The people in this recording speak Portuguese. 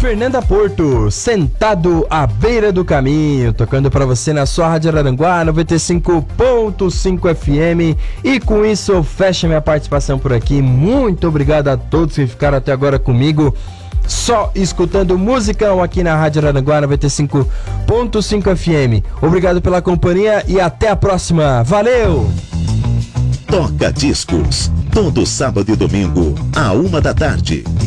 Fernanda Porto, Sentado à Beira do Caminho, tocando pra você na sua Rádio Araranguá 95.5 FM. E com isso eu fecho minha participação por aqui. Muito obrigado a todos que ficaram até agora comigo, só escutando musicão aqui na Rádio Araranguá 95.5 FM. Obrigado pela companhia e até a próxima. Valeu! Toca Discos, todo sábado e domingo, à 1 da tarde.